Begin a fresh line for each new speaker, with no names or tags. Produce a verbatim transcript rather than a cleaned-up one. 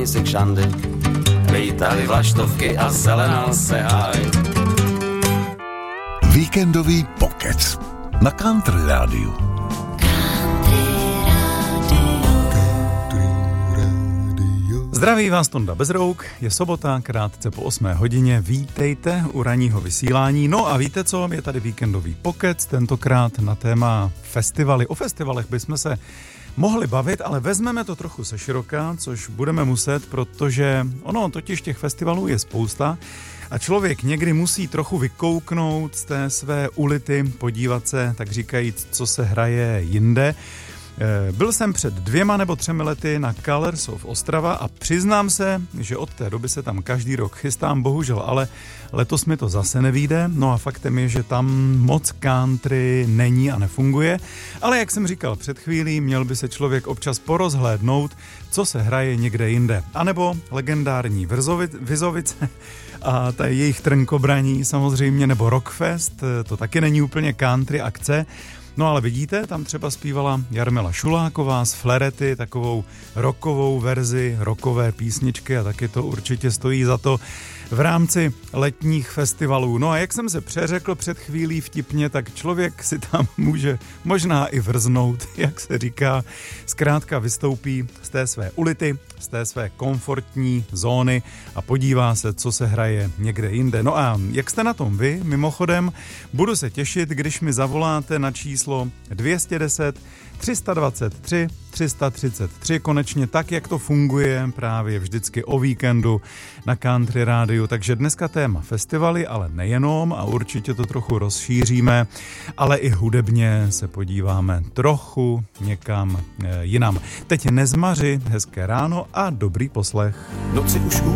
ani si kšandy. Vítali vlaštovky a zelenal se háj.
Víkendový pokec na Country Rádiu.
Zdraví vás Tonda Bezrouk, je sobota, krátce po osmé hodině, vítejte u ranního vysílání. No a víte co, je tady víkendový pokec, tentokrát na téma festivaly. O festivalech bychom se mohli bavit, ale vezmeme to trochu seširoka, což budeme muset, protože ono totiž těch festivalů je spousta a člověk někdy musí trochu vykouknout z té své ulity, podívat se, tak říkajíc, co se hraje jinde. Byl jsem před dvěma nebo třemi lety na Colors of Ostrava a přiznám se, že od té doby se tam každý rok chystám, bohužel, ale letos mi to zase nevyjde. No a faktem je, že tam moc country není a nefunguje, ale jak jsem říkal před chvílí, měl by se člověk občas porozhlédnout, co se hraje někde jinde. A nebo legendární Vizovice a ta jejich trnkobraní samozřejmě, nebo Rockfest, to taky není úplně country akce. No ale vidíte, tam třeba zpívala Jarmila Šuláková z Flerety, takovou rockovou verzi, rockové písničky a taky to určitě stojí za to v rámci letních festivalů. No a jak jsem se přeřekl před chvílí vtipně, tak člověk si tam může možná i vrznout, jak se říká, zkrátka vystoupí z té své ulity, z té své komfortní zóny a podívá se, co se hraje někde jinde. No a jak jste na tom vy? Mimochodem, budu se těšit, když mi zavoláte na číslo dvě stě deset, tři dvacet tři, tři třicet tři, konečně tak, jak to funguje právě vždycky o víkendu na Country Rádiu. Takže dneska téma festivaly, ale nejenom a určitě to trochu rozšíříme, ale i hudebně se podíváme trochu někam jinam. Teď nezmaři, hezké ráno a dobrý poslech.
Noci už